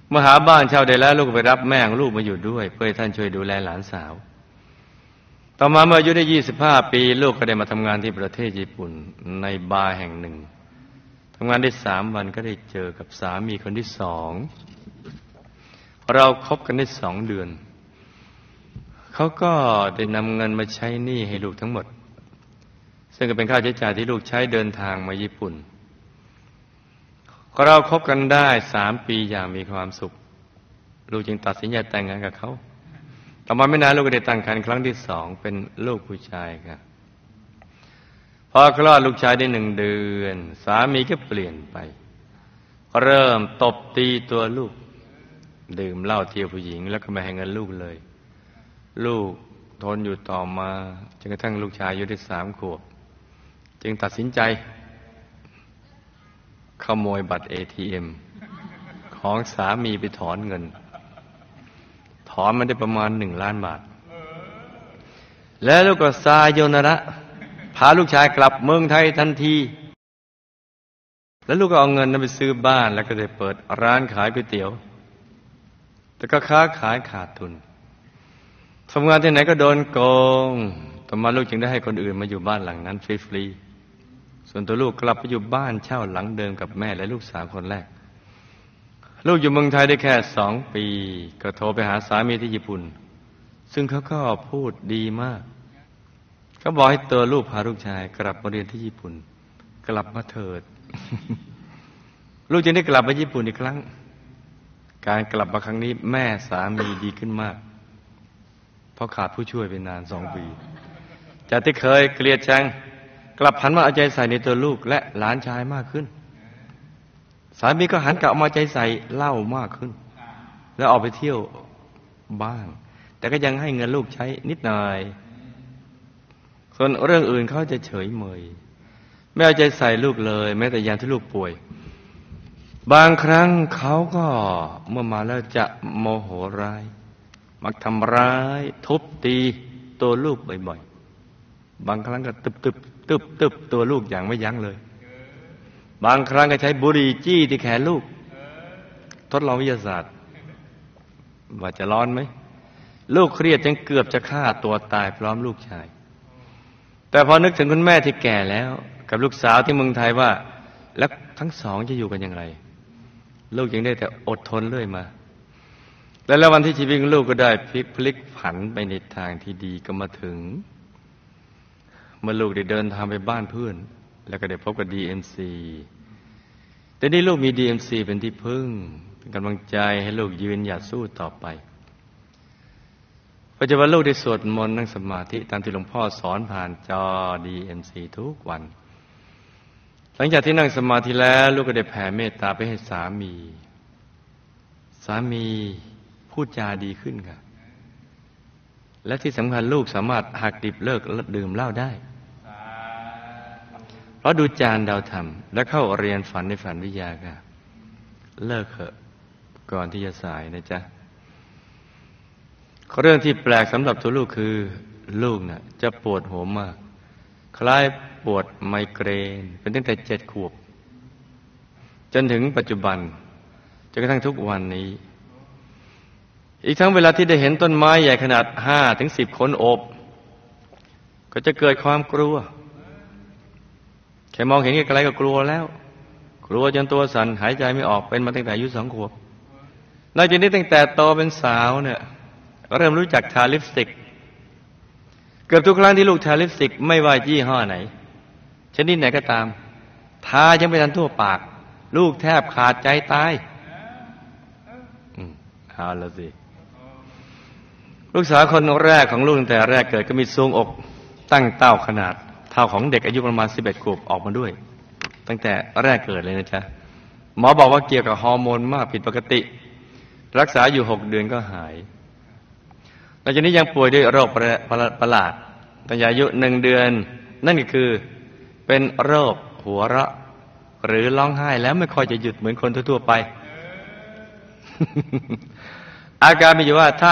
เมื่อหาบ้านเช่าได้แล้วลูกก็ไปรับแม่ของลูกมาอยู่ด้วยเพื่อให้ท่านช่วยดูแลหลานสาวต่อมาเมื่ออายุได้25 ปีลูกก็ได้มาทำงานที่ประเทศญี่ปุ่นในบาร์แห่งหนึ่งทำงานได้3 วันก็ได้เจอกับสามีคนที่2เราคบกันได้2 เดือนเขาก็ได้นำเงินมาใช้หนี้ให้ลูกทั้งหมดซึ่งก็เป็นค่าใช้จ่ายที่ลูกใช้เดินทางมาญี่ปุ่นเราคบกันได้3 ปีอย่างมีความสุขลูกจึงตัดสินใจแต่งงานกับเขาต่อมาไม่นานลูกก็ได้ตั้งครรภ์ครั้งที่2เป็นลูกผู้ชายครับพอคลอดลูกชายได้1 เดือนสามีก็เปลี่ยนไปเริ่มตบตีตัวลูกดื่มเหล้าเที่ยวผู้หญิงแล้วก็ไม่ให้เงินลูกเลยลูกทนอยู่ต่อมาจนกระทั่งลูกชายอายุได้3 ขวบจึงตัดสินใจขโมยบัตร ATM ของสามีไปถอนเงินถอนมันได้ประมาณ1 ล้านบาทแล้วลูกก็ซาโยนาระพาลูกชายกลับเมืองไทยทันทีแล้วลูกก็เอาเงินนั้นไปซื้อบ้านแล้วก็ได้เปิดร้านขายก๋วยเตี๋ยวแต่ก็ค้าขายขาดทุนทำงานที่ไหนก็โดนโกงต่อมาลูกจึงได้ให้คนอื่นมาอยู่บ้านหลังนั้นฟรีๆส่วนตัวลูกกลับไปอยู่บ้านเช่าหลังเดิมกับแม่และลูกสาวคนแรกลูกอยู่เมืองไทยได้แค่2 ปีก็โทรไปหาสามีที่ญี่ปุ่นซึ่งเขาก็พูดดีมากเขาบอกให้ตัวลูกพาลูกชายกลับมาเรียนที่ญี่ปุ่นกลับมาเถิด ลูกจึงได้กลับมาญี่ปุ่นอีกครั้งการกลับมาครั้งนี้แม่สามีดีขึ้นมากเพราะขาดผู้ช่วยไปนาน2 ปีจากที่เคยเกลียดชังกลับหันมาเอาใจใส่ในตัวลูกและหลานชายมากขึ้นสามีก็หันกลับมาใจใส่เหล้ามากขึ้นแล้วออกไปเที่ยวบ้างแต่ก็ยังให้เงินลูกใช้นิดหน่อยส่วนเรื่องอื่นเขาจะเฉยเมยไม่เอาใจใส่ลูกเลยแม้แต่ยามที่ลูกป่วยบางครั้งเขาก็เมื่อมาแล้วจะโมโหร้ายมักทำร้ายทุบตีตัวลูกบ่อยๆบางครั้งก็ตึบตัวลูกอย่างไม่ยั้งเลยบางครั้งก็ใช้บุหรี่จี้ที่แขนลูกทดลองวิทยาศาสตร์ว่าจะร้อนไหมลูกเครียดจนเกือบจะฆ่าตัวตายพร้อมลูกชายแต่พอนึกถึงคุณแม่ที่แก่แล้วกับลูกสาวที่เมืองไทยว่าแล้วทั้งสองจะอยู่กันอย่างไรลูกยังได้แต่อดทนเรื่อยมาแล้ววันที่ชีวิตของลูกก็ได้พลิกผันไปในทางที่ดีก็มาถึงเมื่อลูกได้เดินทางไปบ้านเพื่อนแล้วก็ได้พบกับ DMC แต่นี่ลูกมี DMC เป็นที่พึ่งเป็นกำลังใจให้ลูกยืนหยัดสู้ต่อไปปัจจุบันลูกได้สวดมนต์นั่งสมาธิตามที่หลวงพ่อสอนผ่านจอ DMC ทุกวันหลังจากที่นั่งสมาธิแล้วลูกก็ได้แผ่เมตตาไปให้สามีพูดจาดีขึ้นค่ะและที่สำคัญลูกสามารถหักดิบเลิกดื่มเหล้าได้เพราะดูจานดาวธรรมและเข้าเรียนฝันในฝันวิทยาค่ะเลิกเถอะก่อนที่จะสายนะจ๊ะเรื่องที่แปลกสำหรับตัวลูกคือลูกน่ะจะปวดหัวมากคล้ายปวดไมเกรนเป็นตั้งแต่7 ขวบจนถึงปัจจุบันจนกระทั่งทุกวันนี้อีกทั้งเวลาที่ได้เห็นต้นไม้ใหญ่ขนาด5 ถึง 10 คนโอบก็จะเกิดความกลัวแค่มองเห็นไกลๆก็กลัวแล้วกลัวจนตัวสั่นหายใจไม่ออกเป็นมาตั้งแต่อายุ2 ขวบนอกจากนี้ตั้งแต่โตเป็นสาวเนี่ยเริ่มรู้จักทาลิปสติกเกือบทุกครั้งที่ลูกทาลิปสติกไม่ว่ายี่ห้อไหนชนิดไหนก็ตามทายังไม่ทันทั่วปากลูกแทบขาดใจตายเอาละสิลูกสาวคนแรกของลูกตั้งแต่แรกเกิดก็มีทรวงอกตั้งเต้าขนาดเท่าของเด็กอายุประมาณ11 ขวบออกมาด้วยตั้งแต่แรกเกิดเลยนะจ๊ะหมอบอกว่าเกี่ยวกับฮอร์โมนมากผิดปกติรักษาอยู่6 เดือนก็หายหลังจากนี้ยังป่วยด้วยโรคประหลาดตั้งแต่อายุ1 เดือนนั่นก็คือเป็นโรคหัวเราะหรือร้องไห้แล้วไม่ค่อยจะหยุดเหมือนคนทั่วๆไป อาการมีอยู่ว่าถ้า